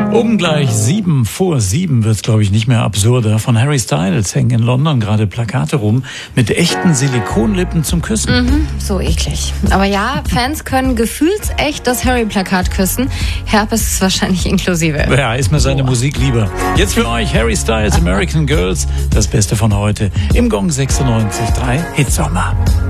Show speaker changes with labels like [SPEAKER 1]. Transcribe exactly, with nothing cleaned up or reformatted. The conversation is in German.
[SPEAKER 1] Um gleich sieben vor sieben wird's, glaube ich, nicht mehr absurder. Von Harry Styles hängen in London gerade Plakate rum mit echten Silikonlippen zum Küssen.
[SPEAKER 2] Mhm, so eklig. Aber ja, Fans können gefühlsecht das Harry-Plakat küssen. Herpes ist wahrscheinlich inklusive.
[SPEAKER 1] Ja, ist mir seine oh. Musik lieber. Jetzt für euch Harry Styles, American Girls, das Beste von heute im Gong sechsundneunzig Komma drei Hitsommer.